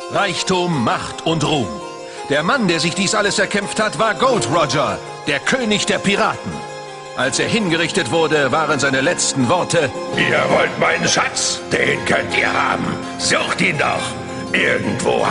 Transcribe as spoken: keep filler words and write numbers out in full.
Reichtum, Macht und Ruhm. Der Mann, der sich dies alles erkämpft hat, war Gold Roger, der König der Piraten. Als er hingerichtet wurde, waren seine letzten Worte: Ihr wollt meinen Schatz? Den könnt ihr haben. Sucht ihn doch. Irgendwo